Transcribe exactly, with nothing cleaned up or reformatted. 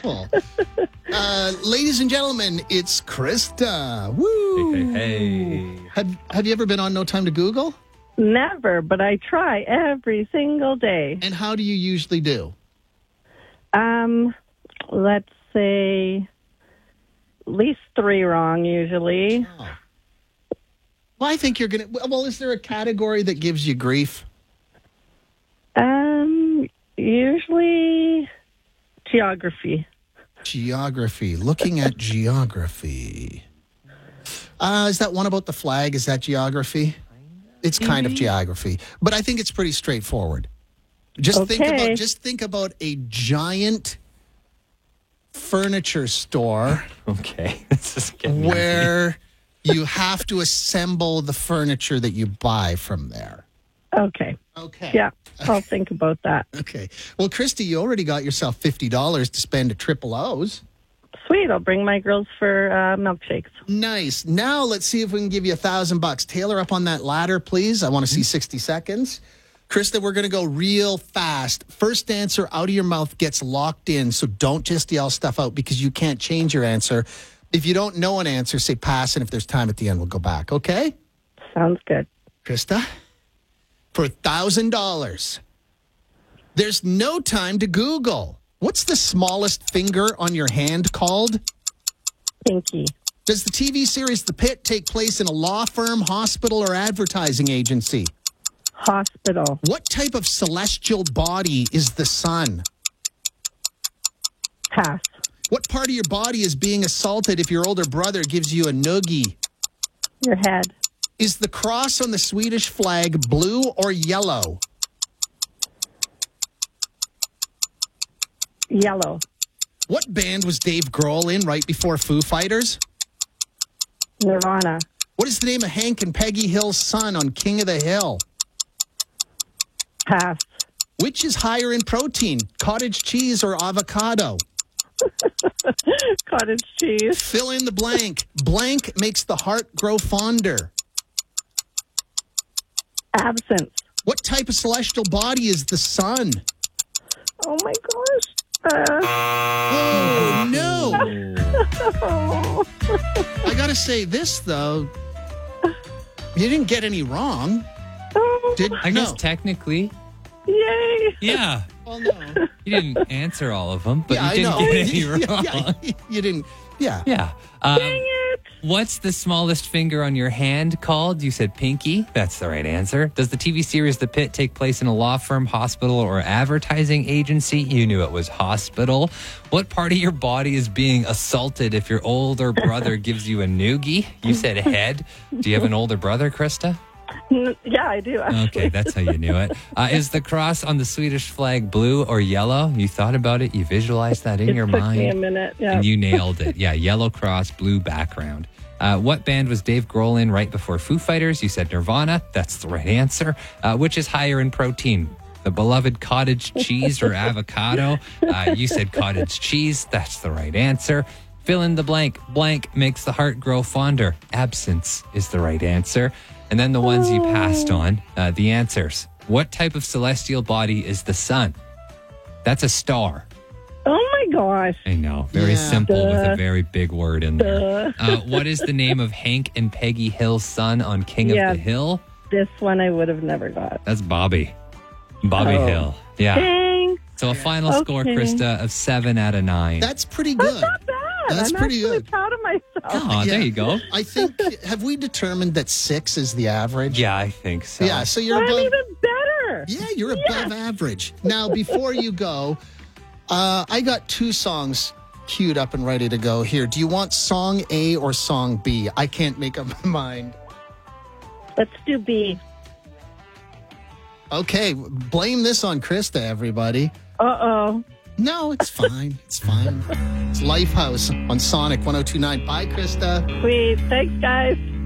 Wonderful. uh, ladies and gentlemen, it's Krista. Woo! Hey, hey, hey. Have, have you ever been on No Time to Google? Never, but I try every single day. And how do you usually do? Um, let's say at least three wrong usually. Oh. Well, I think you're going to... Well, is there a category that gives you grief? Um, usually geography. Geography. Looking at geography. Uh, is that one about the flag? Is that geography? It's kind of geography, but I think it's pretty straightforward. Just Okay. think about just think about a giant furniture store Okay. This is getting where you have to assemble the furniture that you buy from there. Okay. Okay. Yeah, I'll think about that. Okay. Well, Christy, you already got yourself fifty dollars to spend at Triple O's. Sweet. I'll bring my girls for uh, milkshakes. Nice. Now let's see if we can give you a thousand bucks. Taylor, up on that ladder, please. I want to see sixty seconds. Krista, we're going to go real fast. First answer out of your mouth gets locked in, so don't just yell stuff out because you can't change your answer. If you don't know an answer, say pass, and if there's time at the end, we'll go back, okay? Sounds good. Krista, for a thousand dollars, there's no time to Google. What's the smallest finger on your hand called? Pinky. Does the T V series The Pit take place in a law firm, hospital, or advertising agency? Hospital. What type of celestial body is the sun? Pass. What part of your body is being assaulted if your older brother gives you a noogie? Your head. Is the cross on the Swedish flag blue or yellow? Yellow. What band was Dave Grohl in right before Foo Fighters? Nirvana. What is the name of Hank and Peggy Hill's son on King of the Hill? Pass. Which is higher in protein, cottage cheese or avocado? Cottage cheese. Fill in the blank. Blank makes the heart grow fonder. Absence. What type of celestial body is the sun? Oh my gosh. Uh, Oh, no. oh. I got to say this, though. You didn't get any wrong. Did I guess no. technically, Yay. yeah. Well, no. You didn't answer all of them, but Yeah, you I didn't know. get any wrong. Yeah, yeah, you didn't. Yeah. Yeah. Um, Dang it. what's the smallest finger on your hand called? You said pinky. That's the right answer. Does the T V series The Pit take place in a law firm, hospital, or advertising agency? You knew it was hospital. What part of your body is being assaulted if your older brother gives you a noogie? You said head. Do you have an older brother, Krista? N- Yeah, I do. Actually. Okay, that's how you knew it. Uh, is the cross on the Swedish flag blue or yellow? You thought about it. You visualized that in It your took mind. me a minute. Yeah. And you nailed it. Yeah, yellow cross, blue background. Uh, what band was Dave Grohl in right before Foo Fighters? You said Nirvana. That's the right answer. Uh, which is higher in protein? The beloved cottage cheese or avocado? Uh, you said cottage cheese. That's the right answer. Fill in the blank. Blank makes the heart grow fonder. Absence is the right answer. And then the ones you passed on, uh, the answers. What type of celestial body is the sun? That's a star. Oh my gosh. I know. Very Yeah. simple with a Duh. very big word in there. Uh, what is the name of Hank and Peggy Hill's son on King Yeah. of the Hill? This one I would have never got. That's Bobby. Bobby Oh. Hill. Yeah. Dang. So a final score, Okay. Krista, of seven out of nine. That's pretty good. Not bad. That's I'm pretty actually good. proud of myself. Oh, Yeah. there you go. I think, have we determined that six is the average? Yeah, I think so. Yeah, so you're I'm above. even better. Yeah, you're above average. Now, before you go, uh, I got two songs queued up and ready to go here. Do you want song A or song B? I can't make up my mind. Let's do B. Okay, blame this on Krista, everybody. Uh-oh. No, it's fine. It's fine. It's Lifehouse on Sonic one oh two point nine. Bye, Krista. Sweet. Thanks, guys.